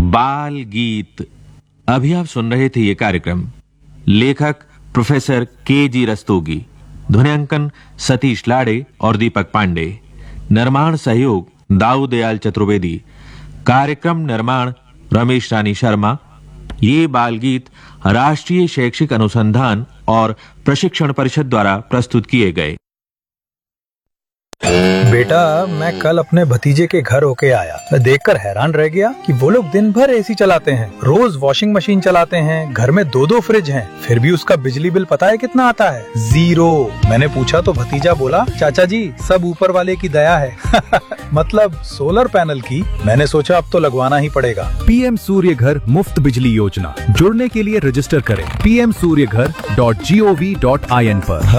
बाल गीत। अभी आप सुन रहे थे ये कार्यक्रम। लेखक प्रोफेसर के.जी. रस्तोगी, ध्वनियांकन सतीश लाड़े और दीपक पांडे, निर्माण सहयोग दाऊ दयाल चतुर्वेदी, कार्यक्रम निर्माण रमेश रानी शर्मा। ये बाल गीत राष्ट्रीय शैक्षिक अनुसंधान और प्रशिक्षण परिषद द्वारा प्रस्तुत किए गए। बेटा, मैं कल अपने भतीजे के घर होके आया। मैं देखकर हैरान रह गया कि वो लोग दिन भर एसी चलाते हैं, रोज वॉशिंग मशीन चलाते हैं, घर में 2-2 फ्रिज हैं, फिर भी उसका बिजली बिल पता है कितना आता है? 0। मैंने पूछा तो भतीजा बोला, चाचा जी सब ऊपर वाले की दया है। मतलब सोलर पैनल की। मैंने सोचा अब तो लगवाना ही पड़ेगा। पीएम सूर्य घर मुफ्त बिजली योजना। जुड़ने के लिए रजिस्टर करें pmsuryaghar.gov.in पर।